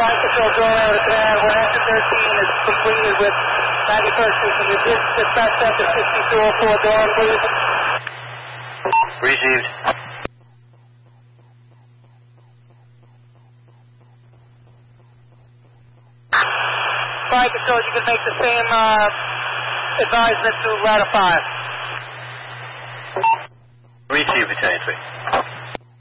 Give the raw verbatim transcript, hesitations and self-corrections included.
Flight control door out of command. one engine thirteen is completed with ninety-first system. You did dispatch that to sixty-two oh four door, please. Received. Flight control, you can make the same uh, advisement to ladder five. Received, Battalion three.